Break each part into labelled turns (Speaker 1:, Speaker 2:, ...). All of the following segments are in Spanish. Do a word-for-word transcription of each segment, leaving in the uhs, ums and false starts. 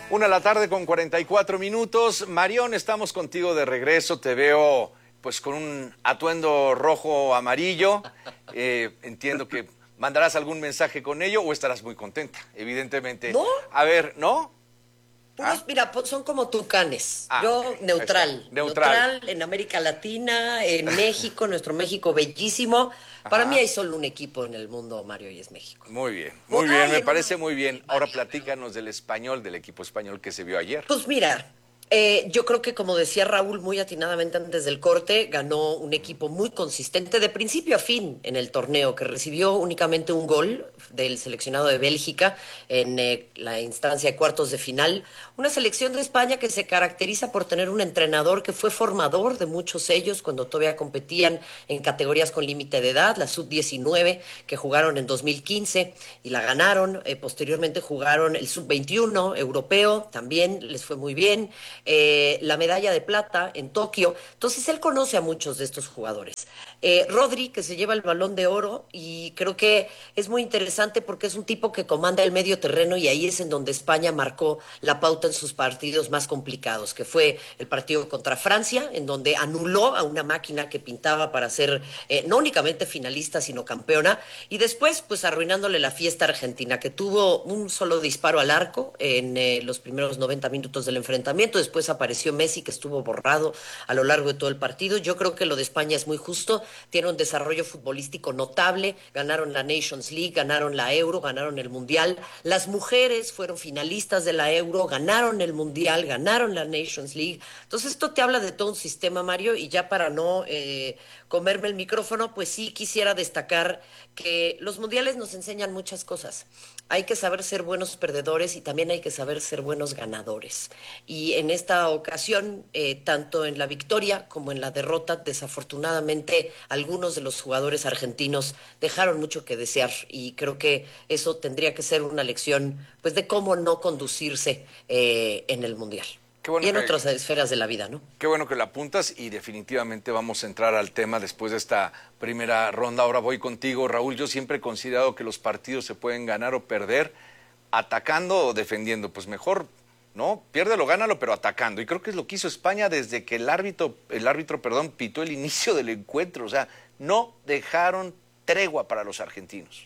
Speaker 1: Una de la tarde con cuarenta y cuatro minutos. Marión, estamos contigo de regreso. Te veo pues con un atuendo rojo amarillo. Eh, entiendo que mandarás algún mensaje con ello o estarás muy contenta, evidentemente.
Speaker 2: ¿No?
Speaker 1: A ver, ¿no?
Speaker 2: Puros,
Speaker 1: ¿Ah?
Speaker 2: mira, son como tucanes.
Speaker 1: Ah,
Speaker 2: Yo
Speaker 1: okay.
Speaker 2: neutral,
Speaker 1: Neutral.
Speaker 2: neutral en América Latina, en México, nuestro México bellísimo. Para mí
Speaker 1: Ajá.
Speaker 2: hay solo un equipo en el mundo, Mario, y es México.
Speaker 1: Muy bien,
Speaker 2: Por
Speaker 1: muy bien,
Speaker 2: ahí
Speaker 1: me
Speaker 2: en una
Speaker 1: parece muy bien. Ahora
Speaker 2: varía, pero
Speaker 1: platícanos del español, del equipo español que se vio ayer.
Speaker 2: pues mira, eh, yo creo que como decía Raúl muy atinadamente antes del corte, ganó un equipo muy consistente de principio a fin en el torneo, que recibió únicamente un gol del seleccionado de Bélgica en eh, la instancia de cuartos de final. Una selección de España que se caracteriza por tener un entrenador que fue formador de muchos ellos cuando todavía competían en categorías con límite de edad, la sub diecinueve, que jugaron en dos mil quince y la ganaron. Eh, posteriormente jugaron el sub veintiuno europeo, también les fue muy bien. Eh, la medalla de plata en Tokio. Entonces él conoce a muchos de estos jugadores. Eh, Rodri, que se lleva el Balón de Oro, y creo que es muy interesante porque es un tipo que comanda el medio terreno y ahí es en donde España marcó la pauta en sus partidos más complicados, que fue el partido contra Francia, en donde anuló a una máquina que pintaba para ser eh, no únicamente finalista, sino campeona, y después pues arruinándole la fiesta a Argentina, que tuvo un solo disparo al arco en eh, los primeros noventa minutos del enfrentamiento. Después apareció Messi, que estuvo borrado a lo largo de todo el partido. Yo creo que lo de España es muy justo, tiene un desarrollo futbolístico notable, ganaron la Nations League, ganaron la Euro, ganaron el Mundial, las mujeres fueron finalistas de la Euro, ganaron el Mundial, ganaron la Nations League. Entonces esto te habla de todo un sistema, Mario, y ya para no eh, comerme el micrófono, pues sí quisiera destacar que los mundiales nos enseñan muchas cosas. Hay que saber ser buenos perdedores y también hay que saber ser buenos ganadores. Y en esta ocasión, eh, tanto en la victoria como en la derrota, desafortunadamente algunos de los jugadores argentinos dejaron mucho que desear y creo que eso tendría que ser una lección pues de cómo no conducirse eh, en el mundial.
Speaker 1: Qué
Speaker 2: Y
Speaker 1: bueno
Speaker 2: en
Speaker 1: que,
Speaker 2: otras esferas de la vida, ¿no?
Speaker 1: qué bueno que la apuntas y definitivamente vamos a entrar al tema después de esta primera ronda. Ahora voy contigo, Raúl. Yo siempre he considerado que los partidos se pueden ganar o perder atacando o defendiendo. Pues mejor, ¿no? Piérdelo, gánalo, pero atacando. Y creo que es lo que hizo España desde que el árbitro, el árbitro, perdón, pitó el inicio del encuentro. O sea, no dejaron tregua para los argentinos.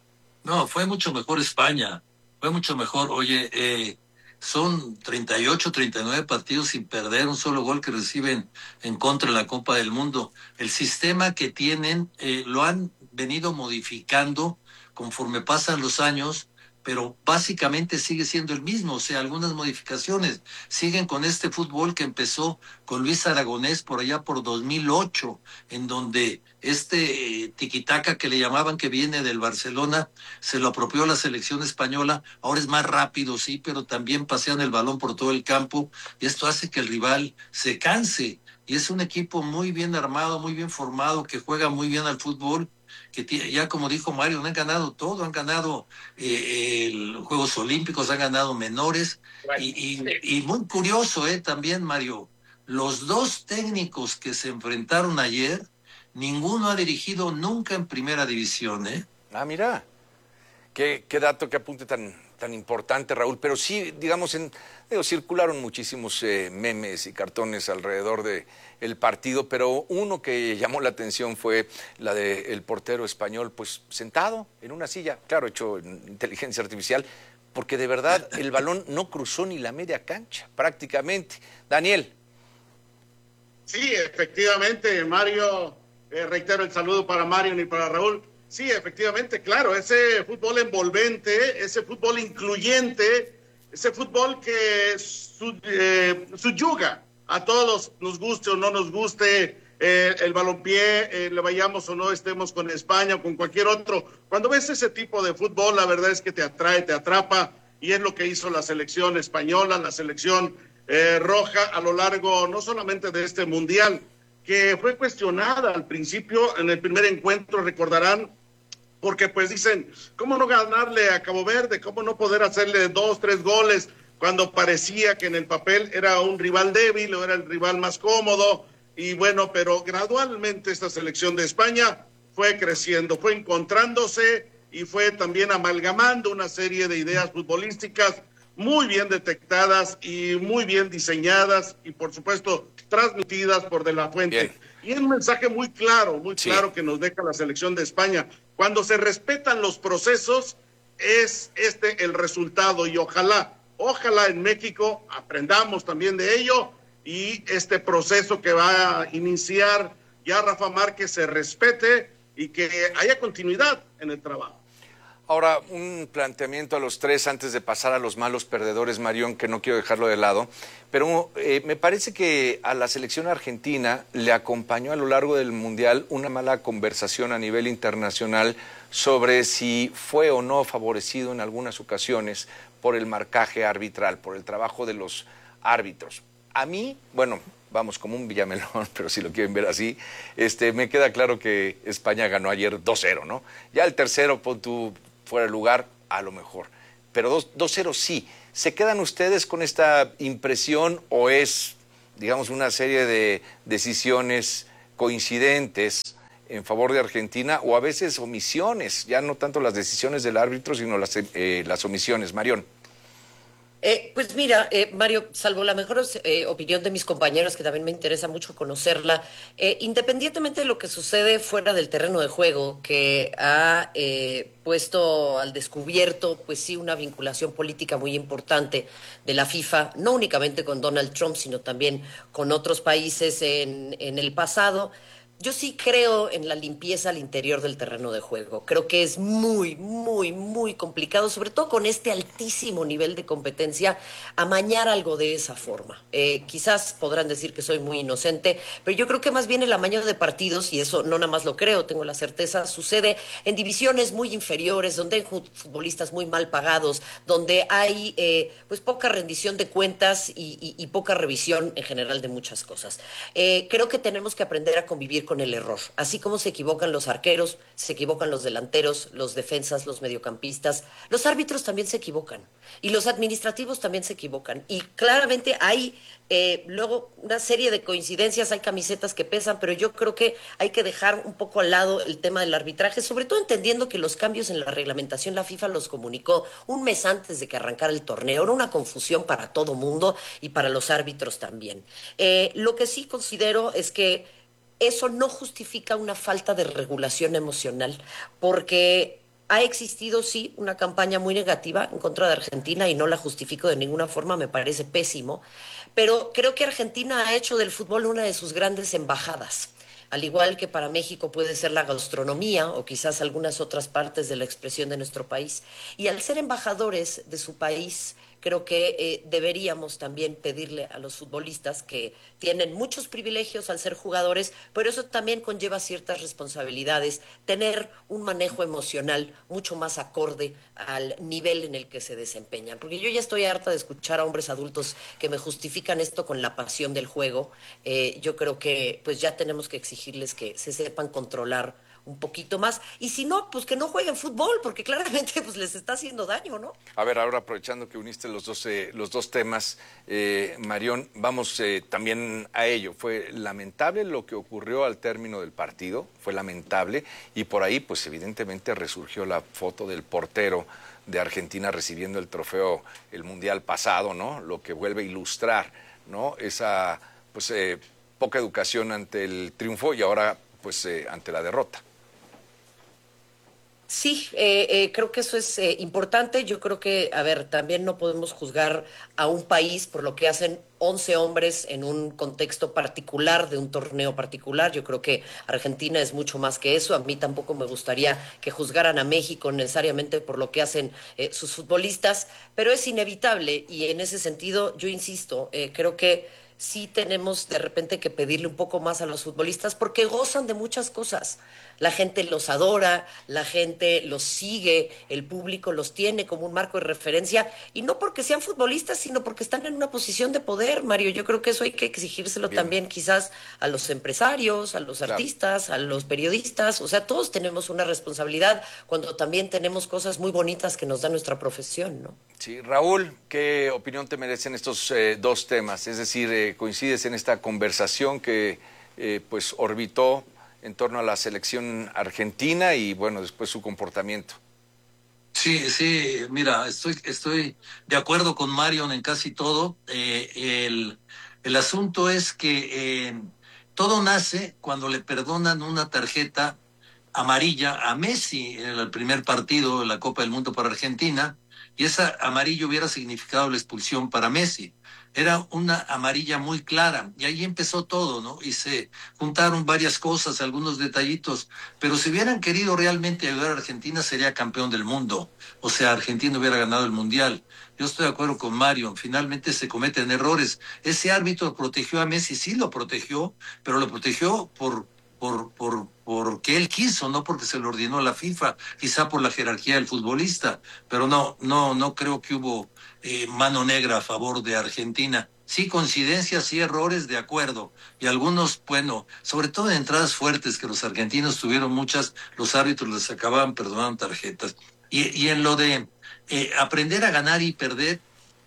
Speaker 3: No, fue mucho mejor España. Fue mucho mejor. Oye, eh, son treinta y ocho, treinta y nueve partidos sin perder un solo gol que reciben en contra en la Copa del Mundo. El sistema que tienen eh, lo han venido modificando conforme pasan los años, pero básicamente sigue siendo el mismo, o sea, algunas modificaciones. Siguen con este fútbol que empezó con Luis Aragonés por allá por dos mil ocho, en donde este eh, tiquitaca que le llamaban, que viene del Barcelona, se lo apropió la selección española. Ahora es más rápido, sí, pero también pasean el balón por todo el campo y esto hace que el rival se canse. Y es un equipo muy bien armado, muy bien formado, que juega muy bien al fútbol, que tiene, ya como dijo Mario, han ganado todo, han ganado eh, los Juegos Olímpicos, han ganado menores. Y, y, y muy curioso eh, también, Mario, los dos técnicos que se enfrentaron ayer, ninguno ha dirigido nunca en primera división, ¿eh?
Speaker 1: Ah, mira. Qué, qué dato, qué apunte tan, tan importante, Raúl. Pero sí, digamos, en, digo, circularon muchísimos eh, memes y cartones alrededor de el partido, pero uno que llamó la atención fue la del portero español, pues sentado en una silla, claro, hecho en inteligencia artificial, porque de verdad el balón no cruzó ni la media cancha, prácticamente. Daniel.
Speaker 4: Sí, efectivamente, Mario, eh, reitero el saludo para Mario y para Raúl. Sí, efectivamente, claro, ese fútbol envolvente, ese fútbol incluyente, ese fútbol que su, eh, subyuga a todos, nos guste o no nos guste eh, el balompié, eh, le vayamos o no estemos con España o con cualquier otro. Cuando ves ese tipo de fútbol, la verdad es que te atrae, te atrapa, y es lo que hizo la selección española, la selección eh, roja a lo largo no solamente de este mundial, que fue cuestionada al principio en el primer encuentro, recordarán, porque pues dicen, ¿cómo no ganarle a Cabo Verde? ¿Cómo no poder hacerle dos, tres goles cuando parecía que en el papel era un rival débil o era el rival más cómodo? Y bueno, pero gradualmente esta selección de España fue creciendo, fue encontrándose y fue también amalgamando una serie de ideas futbolísticas muy bien detectadas y muy bien diseñadas y por supuesto transmitidas por De La Fuente.
Speaker 1: Bien.
Speaker 4: Y es un mensaje muy claro, muy
Speaker 1: Sí.
Speaker 4: claro que nos deja la selección de España. Cuando se respetan los procesos, es este el resultado y ojalá, ojalá en México aprendamos también de ello y este proceso que va a iniciar ya Rafa Márquez se respete y que haya continuidad en el trabajo.
Speaker 1: Ahora, un planteamiento a los tres antes de pasar a los malos perdedores, Marión, que no quiero dejarlo de lado, pero eh, me parece que a la selección argentina le acompañó a lo largo del Mundial una mala conversación a nivel internacional sobre si fue o no favorecido en algunas ocasiones por el marcaje arbitral, por el trabajo de los árbitros. A mí, bueno, vamos, como un Villamelón, pero si lo quieren ver así, este, me queda claro que España ganó ayer dos cero, ¿no? Ya el tercero, pon tú fuera de lugar, a lo mejor. Pero dos cero sí. ¿Se quedan ustedes con esta impresión o es, digamos, una serie de decisiones coincidentes en favor de Argentina o a veces omisiones? Ya no tanto las decisiones del árbitro, sino las, eh, las omisiones. Marión.
Speaker 2: Eh, pues mira, eh, Mario, salvo la mejor eh, opinión de mis compañeros, que también me interesa mucho conocerla, eh, independientemente de lo que sucede fuera del terreno de juego, que ha eh, puesto al descubierto, pues sí, una vinculación política muy importante de la FIFA, no únicamente con Donald Trump, sino también con otros países en, en el pasado. Yo sí creo en la limpieza al interior del terreno de juego. Creo que es muy, muy, muy complicado, sobre todo con este altísimo nivel de competencia, amañar algo de esa forma. Eh, quizás podrán decir que soy muy inocente, pero yo creo que más bien el amaño de partidos, y eso no nada más lo creo, tengo la certeza, sucede en divisiones muy inferiores, donde hay futbolistas muy mal pagados, donde hay eh, pues poca rendición de cuentas y, y, y poca revisión en general de muchas cosas. Eh, creo que tenemos que aprender a convivir con el error. Así como se equivocan los arqueros, se equivocan los delanteros, los defensas, los mediocampistas, los árbitros también se equivocan y los administrativos también se equivocan. Y claramente hay eh, luego una serie de coincidencias, hay camisetas que pesan, pero yo creo que hay que dejar un poco al lado el tema del arbitraje, sobre todo entendiendo que los cambios en la reglamentación la FIFA los comunicó un mes antes de que arrancara el torneo. Era una confusión para todo mundo y para los árbitros también. Eh, lo que sí considero es que eso no justifica una falta de regulación emocional, porque ha existido, sí, una campaña muy negativa en contra de Argentina y no la justifico de ninguna forma, me parece pésimo, pero creo que Argentina ha hecho del fútbol una de sus grandes embajadas. Al igual que para México puede ser la gastronomía o quizás algunas otras partes de la expresión de nuestro país. Y al ser embajadores de su país, creo que eh, deberíamos también pedirle a los futbolistas que tienen muchos privilegios al ser jugadores, pero eso también conlleva ciertas responsabilidades, tener un manejo emocional mucho más acorde al nivel en el que se desempeñan. Porque yo ya estoy harta de escuchar a hombres adultos que me justifican esto con la pasión del juego. Eh, yo creo que pues ya tenemos que exigirles que se sepan controlar un poquito más, y si no, pues que no jueguen fútbol, porque claramente pues les está haciendo daño, ¿no?
Speaker 1: A ver, ahora aprovechando que uniste los dos, eh, los dos temas, eh, Marión, vamos eh, también a ello. Fue lamentable lo que ocurrió al término del partido, fue lamentable, y por ahí pues evidentemente resurgió la foto del portero de Argentina recibiendo el trofeo el Mundial pasado, ¿no? Lo que vuelve a ilustrar, ¿no? Esa pues eh, poca educación ante el triunfo y ahora pues eh, ante la derrota.
Speaker 2: Sí, eh, eh, creo que eso es eh, importante. Yo creo que, a ver, también no podemos juzgar a un país por lo que hacen once hombres en un contexto particular de un torneo particular. Yo creo que Argentina es mucho más que eso. A mí tampoco me gustaría que juzgaran a México necesariamente por lo que hacen eh, sus futbolistas, pero es inevitable y en ese sentido, yo insisto, eh, creo que sí tenemos de repente que pedirle un poco más a los futbolistas porque gozan de muchas cosas. La gente los adora, la gente los sigue, el público los tiene como un marco de referencia, y no porque sean futbolistas, sino porque están en una posición de poder, Mario. Yo creo que eso hay que exigírselo Bien. también quizás a los empresarios, a los claro. artistas, a los periodistas. O sea, todos tenemos una responsabilidad cuando también tenemos cosas muy bonitas que nos da nuestra profesión, ¿no?
Speaker 1: Sí, Raúl, ¿qué opinión te merecen estos eh, dos temas? Es decir, eh, coincides en esta conversación que eh, pues orbitó en torno a la selección argentina y bueno, después su comportamiento.
Speaker 3: Sí, sí, mira, estoy, estoy de acuerdo con Marion en casi todo. Eh, el, el asunto es que eh, todo nace cuando le perdonan una tarjeta amarilla a Messi en el primer partido de la Copa del Mundo para Argentina, y esa amarilla hubiera significado la expulsión para Messi. Era una amarilla muy clara, y ahí empezó todo, ¿no? Y se juntaron varias cosas, algunos detallitos, pero si hubieran querido realmente ayudar a Argentina, sería campeón del mundo. O sea, Argentina hubiera ganado el Mundial. Yo estoy de acuerdo con Mario, finalmente se cometen errores. Ese árbitro protegió a Messi, sí lo protegió, pero lo protegió por por, por, porque él quiso, no porque se lo ordenó la FIFA, quizá por la jerarquía del futbolista, pero no, no, no creo que hubo eh, mano negra a favor de Argentina. Sí, coincidencias, sí, errores, de acuerdo. Y algunos, bueno, sobre todo en entradas fuertes que los argentinos tuvieron muchas, los árbitros les acababan perdonando tarjetas. Y, y en lo de eh, aprender a ganar y perder,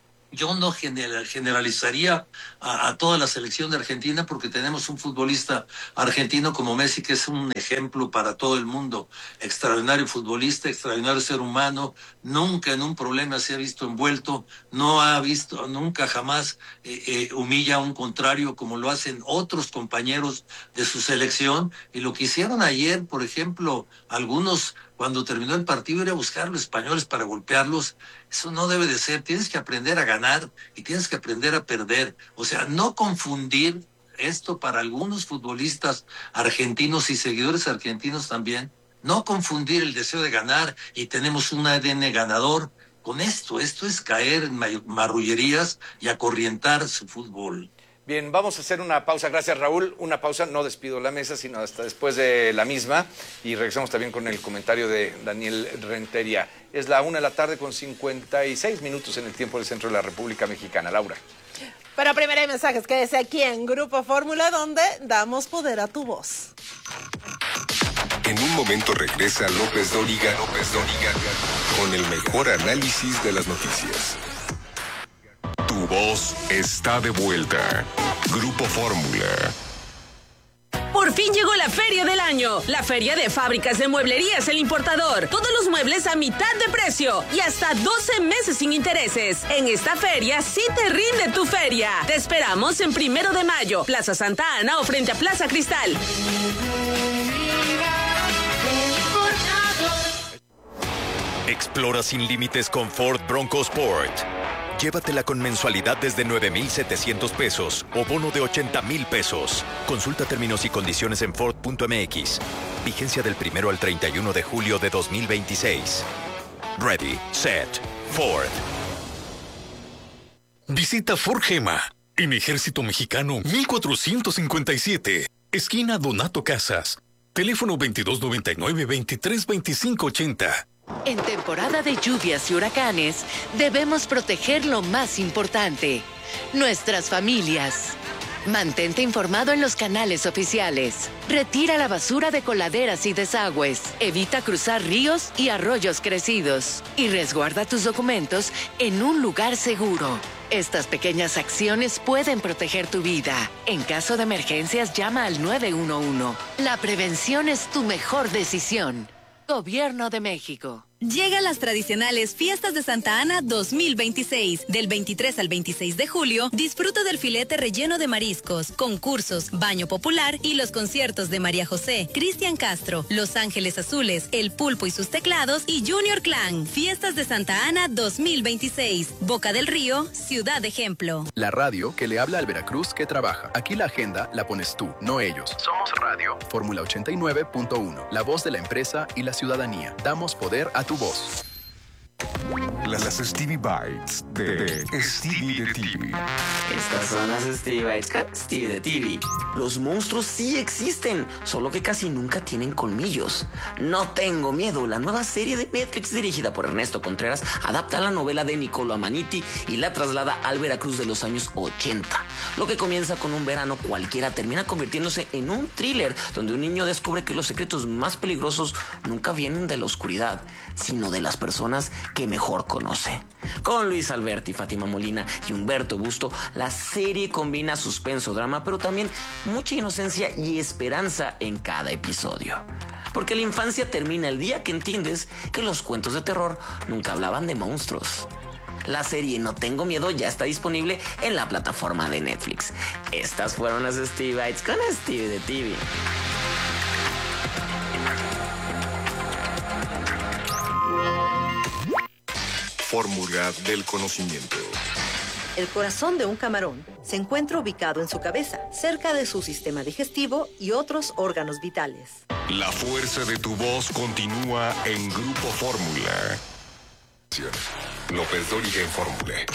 Speaker 3: yo no general, generalizaría a, a toda la selección de Argentina, porque tenemos un futbolista argentino como Messi que es un ejemplo para todo el mundo. Extraordinario futbolista, extraordinario ser humano, nunca en un problema se ha visto envuelto, no ha visto, nunca jamás eh, eh, humilla a un contrario como lo hacen otros compañeros de su selección. Y lo que hicieron ayer, por ejemplo, algunos cuando terminó el partido ir a buscar a los españoles para golpearlos, eso no debe de ser. Tienes que aprender a ganar y tienes que aprender a perder. O sea, no confundir esto para algunos futbolistas argentinos y seguidores argentinos también, no confundir el deseo de ganar y tenemos un A D N ganador con esto. Esto es caer en marrullerías y acorrientar su fútbol.
Speaker 1: Bien, vamos a hacer una pausa. Gracias, Raúl. Una pausa, no despido la mesa, sino hasta después de la misma. Y regresamos también con el comentario de Daniel Rentería. Es la una de la tarde con cincuenta y seis minutos en el tiempo del centro de la República Mexicana. Laura.
Speaker 5: Pero primero hay mensajes. Quédese aquí en Grupo Fórmula, donde damos poder a tu voz.
Speaker 6: En un momento regresa López Dóriga, López Dóriga, con el mejor análisis de las noticias. Tu voz está de vuelta. Grupo Fórmula.
Speaker 7: Por fin llegó la Feria del Año, la feria de fábricas de mueblerías El Importador. Todos los muebles a mitad de precio y hasta doce meses sin intereses. En esta feria sí te rinde tu feria. Te esperamos en Primero de Mayo, Plaza Santa Ana o frente a Plaza Cristal.
Speaker 8: Explora sin límites con Ford Bronco Sport. Llévatela con mensualidad desde nueve mil setecientos pesos o bono de ochenta mil pesos. Consulta términos y condiciones en Ford punto M X. Vigencia del primero al treinta y uno de julio de dos mil veintiséis. Ready, set, Ford.
Speaker 9: Visita Ford Gema en Ejército Mexicano mil cuatrocientos cincuenta y siete, esquina Donato Casas. Teléfono veintidós noventa y nueve, veintitrés veinticinco ochenta.
Speaker 10: En temporada de lluvias y huracanes, debemos proteger lo más importante, nuestras familias. Mantente informado en los canales oficiales. Retira la basura de coladeras y desagües. Evita cruzar ríos y arroyos crecidos. Y resguarda tus documentos en un lugar seguro. Estas pequeñas acciones pueden proteger tu vida. En caso de emergencias, llama al nueve uno uno. La prevención es tu mejor decisión. Gobierno de México.
Speaker 11: Llegan las tradicionales Fiestas de Santa Ana dos mil veintiséis. Del veintitrés al veintiséis de julio, disfruta del filete relleno de mariscos, concursos, baño popular y los conciertos de María José, Cristian Castro, Los Ángeles Azules, El Pulpo y sus teclados y Junior Clan. Fiestas de Santa Ana dos mil veintiséis. Boca del Río, Ciudad Ejemplo.
Speaker 12: La radio que le habla al Veracruz que trabaja. Aquí la agenda la pones tú, no ellos. Somos radio. Fórmula ochenta y nueve punto uno. La voz de la empresa y la ciudadanía. Damos poder a tu voz.
Speaker 6: Las Stevie Bites de, de Stevie de T V.
Speaker 13: Estas son las Stevie Bites con Stevie de T V. Los monstruos sí existen, solo que casi nunca tienen colmillos. No tengo miedo. La nueva serie de Netflix dirigida por Ernesto Contreras adapta la novela de Niccolo Amaniti y la traslada al Veracruz de los años ochenta. Lo que comienza con un verano cualquiera termina convirtiéndose en un thriller donde un niño descubre que los secretos más peligrosos nunca vienen de la oscuridad, sino de las personas que mejor conoce. Con Luis Alberti, Fátima Molina y Humberto Busto, la serie combina suspenso, drama, pero también mucha inocencia y esperanza en cada episodio. Porque la infancia termina el día que entiendes que los cuentos de terror nunca hablaban de monstruos. La serie No Tengo Miedo ya está disponible en la plataforma de Netflix. Estas fueron las Stevie Bites con Stevie de T V.
Speaker 6: Fórmula del conocimiento.
Speaker 14: El corazón de un camarón se encuentra ubicado en su cabeza, cerca de su sistema digestivo y otros órganos vitales.
Speaker 6: La fuerza de tu voz continúa en Grupo Fórmula. López Dóriga en Fórmula.